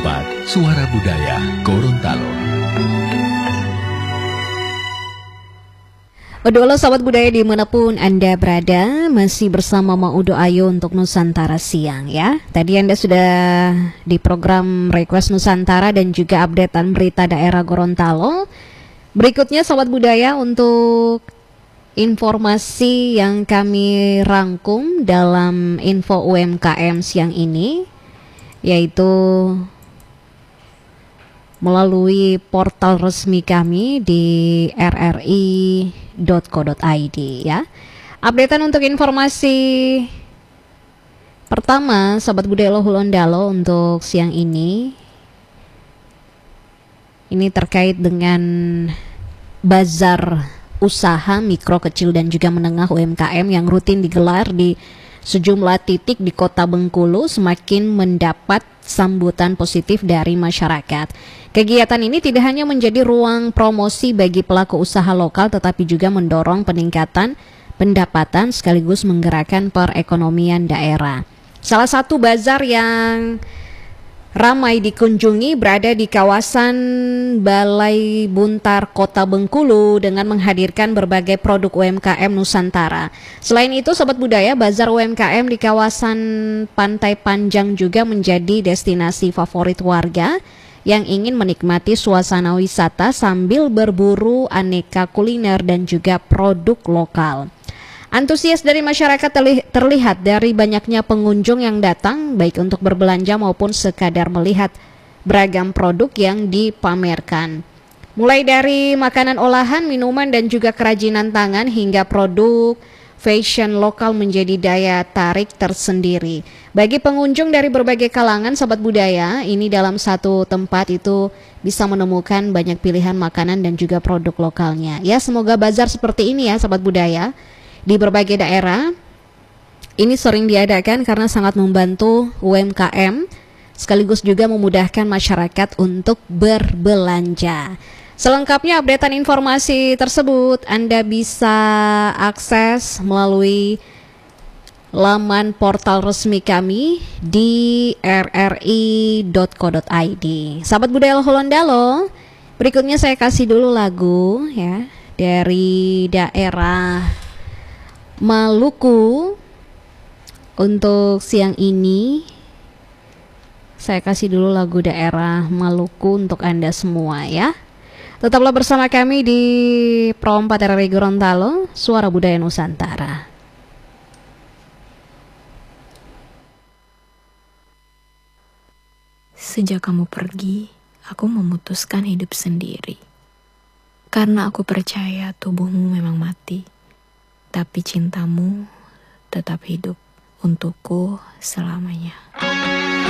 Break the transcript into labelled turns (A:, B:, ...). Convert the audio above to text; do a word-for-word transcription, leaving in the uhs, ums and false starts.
A: empat, Suara Budaya Gorontalo.
B: Halo sahabat budaya dimanapun Anda berada, masih bersama Maudo Ayu untuk Nusantara Siang ya. Tadi Anda sudah di program Request Nusantara dan juga updatean berita daerah Gorontalo. Berikutnya sahabat budaya untuk informasi yang kami rangkum dalam info U M K M siang ini, yaitu melalui portal resmi kami di r r i dot co dot i d ya. Updatean untuk informasi pertama sahabat budaya Lohulondalo untuk siang ini, ini terkait dengan bazar usaha mikro, kecil dan juga menengah U M K M yang rutin digelar di sejumlah titik di Kota Bengkulu semakin mendapat sambutan positif dari masyarakat. Kegiatan ini tidak hanya menjadi ruang promosi bagi pelaku usaha lokal, tetapi juga mendorong peningkatan pendapatan sekaligus menggerakkan perekonomian daerah. Salah satu bazar yang ramai dikunjungi berada di kawasan Balai Buntar Kota Bengkulu dengan menghadirkan berbagai produk U M K M Nusantara. Selain itu, sobat budaya, bazar U M K M di kawasan Pantai Panjang juga menjadi destinasi favorit warga yang ingin menikmati suasana wisata sambil berburu aneka kuliner dan juga produk lokal. Antusias dari masyarakat terlihat dari banyaknya pengunjung yang datang, baik untuk berbelanja maupun sekadar melihat beragam produk yang dipamerkan. Mulai dari makanan olahan, minuman, dan juga kerajinan tangan hingga produk fashion lokal menjadi daya tarik tersendiri. Bagi pengunjung dari berbagai kalangan, sahabat budaya, ini dalam satu tempat itu bisa menemukan banyak pilihan makanan dan juga produk lokalnya. Ya, semoga bazar seperti ini ya sahabat budaya di berbagai daerah ini sering diadakan karena sangat membantu U M K M sekaligus juga memudahkan masyarakat untuk berbelanja. Selengkapnya updatean informasi tersebut Anda bisa akses melalui laman portal resmi kami di r r i dot co dot i d. Sahabat budaya Lohulondalo, berikutnya saya kasih dulu lagu ya dari daerah Maluku. Untuk siang ini saya kasih dulu lagu daerah Maluku untuk Anda semua ya. Tetaplah bersama kami di Pro empat R R I Gorontalo, Suara Budaya Nusantara.
C: Sejak kamu pergi, aku memutuskan hidup sendiri. Karena aku percaya tubuhmu memang mati, tapi cintamu tetap hidup untukku selamanya.